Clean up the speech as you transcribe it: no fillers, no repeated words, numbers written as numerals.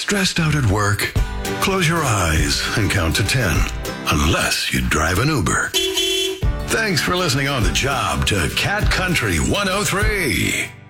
Stressed out at work? Close your eyes and count to 10. Unless you drive an Uber. Thanks for listening on the job to Cat Country 103.